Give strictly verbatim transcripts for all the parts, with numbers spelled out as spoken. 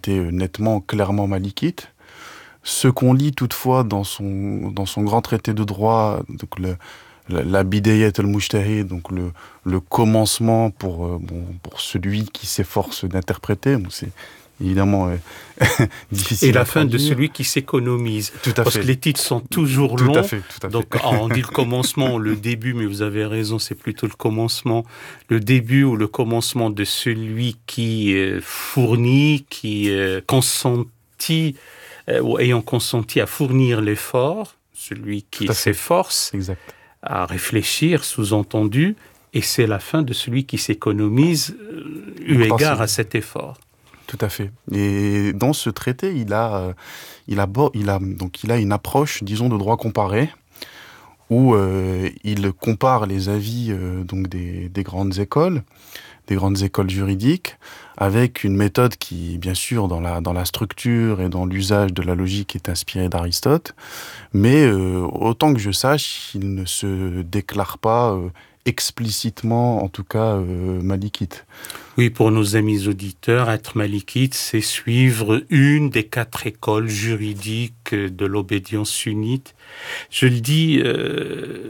était nettement, clairement malikite. Ce qu'on lit toutefois dans son, dans son grand traité de droit, donc le, la, la Bidayat al-Mujtahid, donc le, le commencement pour, euh, bon, pour celui qui s'efforce d'interpréter, donc c'est évidemment euh, difficile. Et la à fin de traduire. celui qui s'économise. Tout à Parce fait. que les titres sont toujours tout longs. À fait, tout à donc, fait. on dit le commencement ou le début, mais vous avez raison, c'est plutôt le commencement. Le début ou le commencement de celui qui euh, fournit, qui euh, consentit, euh, ou ayant consenti à fournir l'effort, celui qui s'efforce exact. à réfléchir, sous-entendu, et c'est la fin de celui qui s'économise, euh, eu égard à cet effort. Tout à fait. Et dans ce traité, il a, il a, il a, donc il a une approche, disons, de droit comparé, où euh, il compare les avis euh, donc des, des grandes écoles, des grandes écoles juridiques, avec une méthode qui, bien sûr, dans la, dans la structure et dans l'usage de la logique, est inspirée d'Aristote, mais euh, autant que je sache, il ne se déclare pas euh, explicitement, en tout cas, euh, malikite. Oui, pour nos amis auditeurs, être malikite, c'est suivre une des quatre écoles juridiques de l'obédience sunnite. Je le dis euh,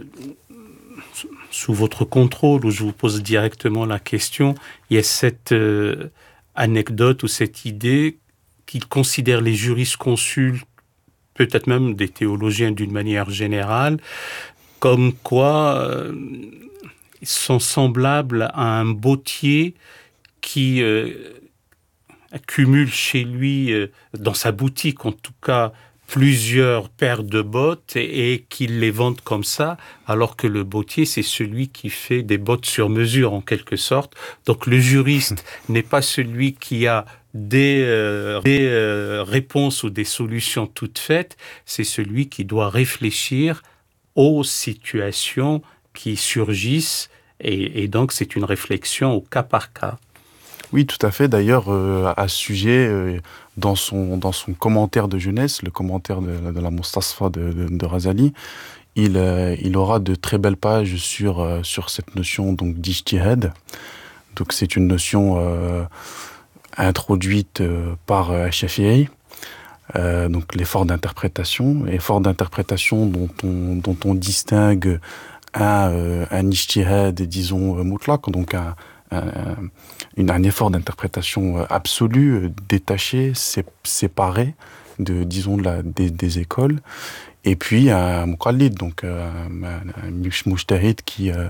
sous votre contrôle, où je vous pose directement la question. Il y a cette euh, anecdote ou cette idée qu'il considère les jurisconsultes, peut-être même des théologiens d'une manière générale, comme quoi euh, ils sont semblables à un bottier qui euh, accumule chez lui, euh, dans sa boutique en tout cas, plusieurs paires de bottes et, et qu'il les vende comme ça, alors que le bottier, c'est celui qui fait des bottes sur mesure en quelque sorte. Donc le juriste n'est pas celui qui a des, euh, des euh, réponses ou des solutions toutes faites, c'est celui qui doit réfléchir aux situations qui surgissent et, et donc c'est une réflexion au cas par cas. Oui, tout à fait. D'ailleurs, euh, à ce sujet, euh, dans son dans son commentaire de jeunesse, le commentaire de, de la Mustasfa de, de, de Razali, il euh, il aura de très belles pages sur euh, sur cette notion donc d'ijtihad. Donc c'est une notion euh, introduite euh, par euh, Shafi'i. Euh, donc l'effort d'interprétation, effort d'interprétation dont on dont on distingue un euh, un ijtihad, disons mutlaq, donc un Un, une, un effort d'interprétation absolu, détaché, séparé de, disons, de la, des, des écoles, et puis un muqallid, donc un, un mujtahid qui, euh,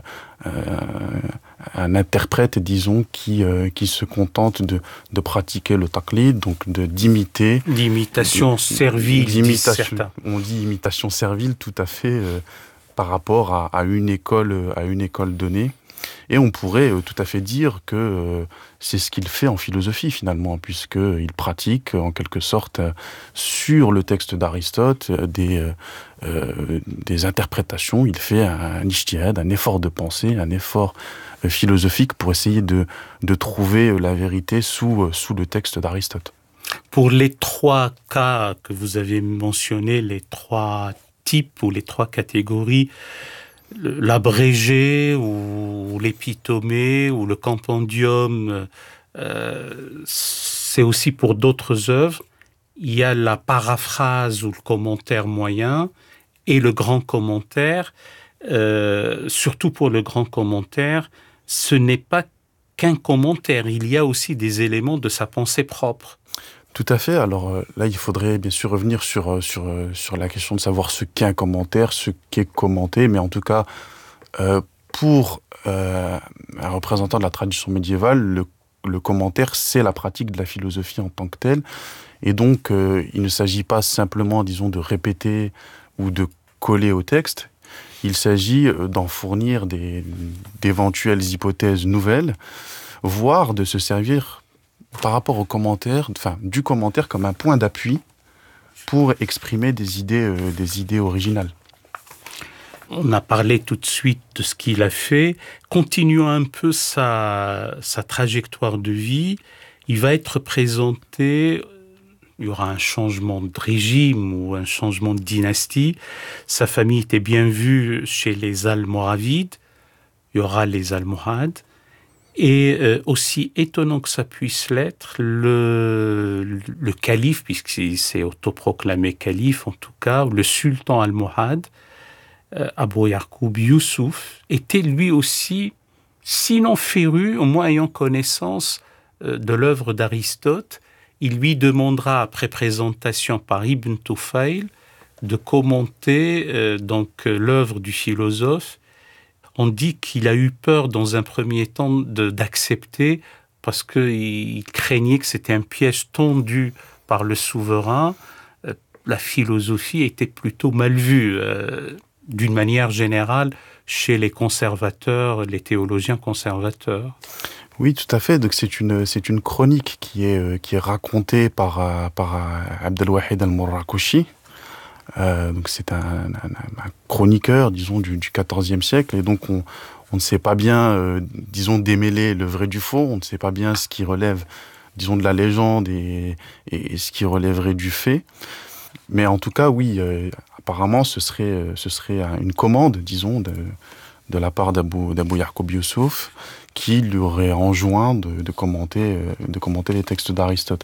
un interprète, disons, qui, euh, qui se contente de, de pratiquer le taqlid, donc de d'imiter. L'imitation servile, disent certains. On dit imitation servile, tout à fait, euh, par rapport à, à une école, à une école donnée. Et on pourrait euh, tout à fait dire que euh, c'est ce qu'il fait en philosophie finalement, puisqu'il pratique en quelque sorte euh, sur le texte d'Aristote euh, des, euh, des interprétations. Il fait un, un ijtihad, un effort de pensée, un effort euh, philosophique pour essayer de, de trouver la vérité sous, euh, sous le texte d'Aristote. Pour les trois cas que vous avez mentionnés, les trois types ou les trois catégories, l'abrégé ou l'épitomé ou le compendium, euh, c'est aussi pour d'autres œuvres. Il y a la paraphrase ou le commentaire moyen et le grand commentaire. Euh, surtout pour le grand commentaire, ce n'est pas qu'un commentaire, il y a aussi des éléments de sa pensée propre. Tout à fait. Alors euh, là, il faudrait bien sûr revenir sur, sur, sur la question de savoir ce qu'est un commentaire, ce qu'est commenté, mais en tout cas, euh, pour euh, un représentant de la tradition médiévale, le, le commentaire, c'est la pratique de la philosophie en tant que telle. Et donc, euh, il ne s'agit pas simplement, disons, de répéter ou de coller au texte. Il s'agit d'en fournir des, d'éventuelles hypothèses nouvelles, voire de se servir par rapport au commentaire, enfin, du commentaire comme un point d'appui pour exprimer des idées, euh, des idées originales. On a parlé tout de suite de ce qu'il a fait. Continuons un peu sa, sa trajectoire de vie. Il va être présenté, il y aura un changement de régime ou un changement de dynastie. Sa famille était bien vue chez les Almoravides. Il y aura les Almohades. Et euh, aussi étonnant que ça puisse l'être, le, le calife, puisque c'est autoproclamé calife en tout cas, le sultan almohade, euh, Abou Yarkoub Youssouf, était lui aussi, sinon féru, au moins ayant connaissance euh, de l'œuvre d'Aristote. Il lui demandera, après présentation par Ibn Tufayl, de commenter euh, donc l'œuvre du philosophe. On dit qu'il a eu peur dans un premier temps de, d'accepter parce qu'il craignait que c'était un piège tendu par le souverain. Euh, la philosophie était plutôt mal vue, euh, d'une manière générale, chez les conservateurs, les théologiens conservateurs. Oui, tout à fait. Donc c'est une c'est une chronique qui est euh, qui est racontée par euh, par euh, Abdelwahid al-Murrakushi. Euh, donc c'est un, un, un chroniqueur, disons, du, du quatorzième siècle, et donc on, on ne sait pas bien, euh, disons, démêler le vrai du faux, on ne sait pas bien ce qui relève, disons, de la légende et, et, et ce qui relèverait du fait. Mais en tout cas, oui, euh, apparemment, ce serait, euh, ce serait une commande, disons, de, de la part d'Abou, d'Abou Yarkoub Youssouf, qui lui aurait enjoint de, de, commenter, euh, de commenter les textes d'Aristote.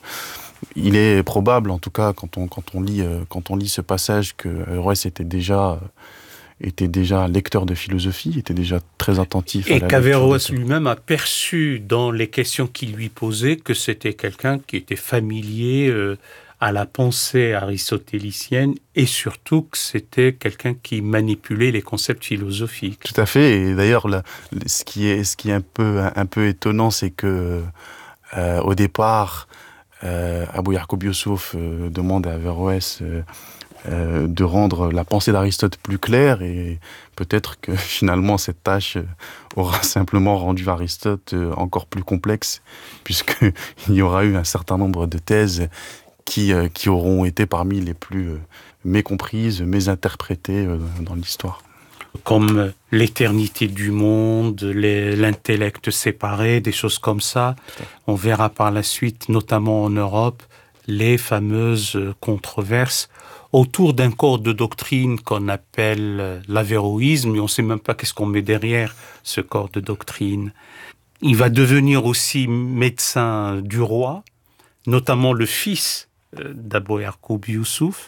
Il est probable, en tout cas, quand on, quand on, lit, euh, quand on lit ce passage, que Averroès était déjà, euh, était déjà lecteur de philosophie, était déjà très attentif à la lecture. Et qu'Averroès de... lui-même a perçu dans les questions qu'il lui posait que c'était quelqu'un qui était familier euh, à la pensée aristotélicienne et surtout que c'était quelqu'un qui manipulait les concepts philosophiques. Tout à fait. Et d'ailleurs, là, ce qui est, ce qui est un peu, un peu étonnant, c'est que euh, au départ, Euh, Abou Yarkoub Youssouf euh, demande à Averroès euh, euh, de rendre la pensée d'Aristote plus claire, et peut-être que finalement cette tâche euh, aura simplement rendu Aristote euh, encore plus complexe, puisqu'il y aura eu un certain nombre de thèses qui, euh, qui auront été parmi les plus euh, mécomprises, mésinterprétées euh, dans l'histoire. Comme l'éternité du monde, les, l'intellect séparé, des choses comme ça. On verra par la suite, notamment en Europe, les fameuses controverses autour d'un corps de doctrine qu'on appelle l'avéroïsme, et on ne sait même pas qu'est-ce qu'on met derrière ce corps de doctrine. Il va devenir aussi médecin du roi, notamment le fils d'Abou Yarkoub Youssouf,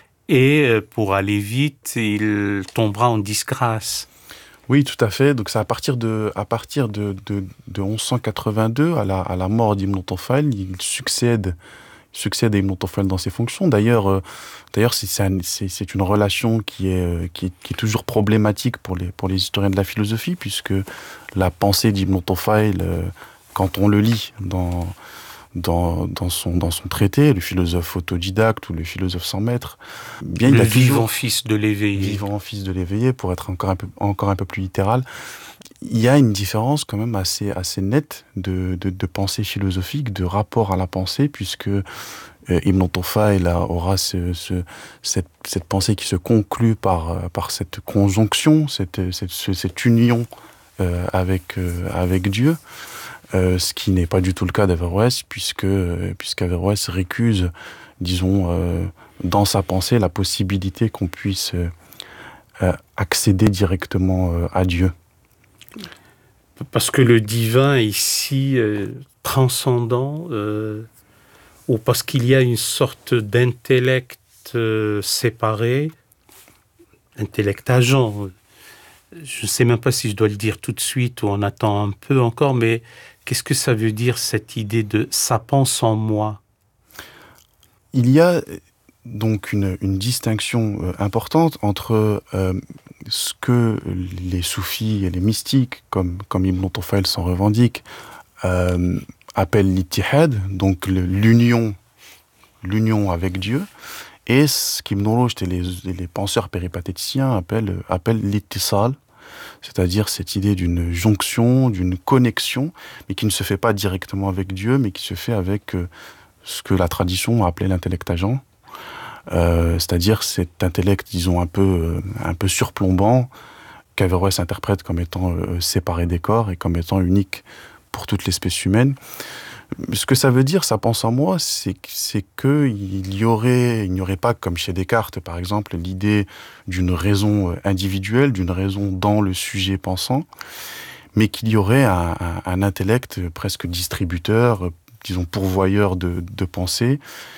et pour aller vite, il tombera en disgrâce. Oui, tout à fait. Donc c'est à partir de, à partir de, de, de onze cent quatre-vingt-deux, à la, à la mort d'Ibn Tufayl, il succède, succède à Ibn Tufayl dans ses fonctions. D'ailleurs, euh, d'ailleurs c'est, c'est, un, c'est, c'est une relation qui est, euh, qui, est, qui est toujours problématique pour les, pour les historiens de la philosophie, puisque la pensée d'Ibn Tufayl, euh, quand on le lit dans... Dans, dans, son, dans son traité, le philosophe autodidacte ou le philosophe sans maître, bien, le il a vivant toujours, fils de l'éveillé. Vivant fils de l'éveillé, pour être encore un peu, encore un peu plus littéral. Il y a une différence quand même assez, assez nette de, de, de pensée philosophique, de rapport à la pensée, puisque euh, Ibn Tufayl aura ce, ce, cette, cette pensée qui se conclut par, par cette conjonction, cette, cette, cette union euh, avec, euh, avec Dieu. Euh, ce qui n'est pas du tout le cas d'Averroès, puisque euh, puisqu'Averroès récuse, disons, euh, dans sa pensée, la possibilité qu'on puisse euh, accéder directement euh, à Dieu. Parce que le divin est ici euh, transcendant, euh, ou parce qu'il y a une sorte d'intellect euh, séparé, intellect agent. Je ne sais même pas si je dois le dire tout de suite ou on attend un peu encore, mais qu'est-ce que ça veut dire, cette idée de « ça pense en moi » ? Il y a donc une, une distinction euh, importante entre euh, ce que les soufis et les mystiques, comme, comme Ibn Tufayl s'en revendique, euh, appellent l'ittihad, donc le, l'union, l'union avec Dieu, et ce qu'Ibn Rushd et les, les penseurs péripatéticiens appellent, appellent l'ittisal, c'est-à-dire cette idée d'une jonction, d'une connexion, mais qui ne se fait pas directement avec Dieu, mais qui se fait avec euh, ce que la tradition a appelé l'intellect agent, euh, c'est-à-dire cet intellect, disons, un peu, euh, un peu surplombant, qu'Averroès interprète comme étant euh, séparé des corps et comme étant unique pour toute l'espèce humaine. Ce que ça veut dire, ça pense en moi, c'est, c'est qu'il y aurait, il n'y aurait pas, comme chez Descartes par exemple, l'idée d'une raison individuelle, d'une raison dans le sujet pensant, mais qu'il y aurait un, un, un intellect presque distributeur, disons pourvoyeur de, de pensée,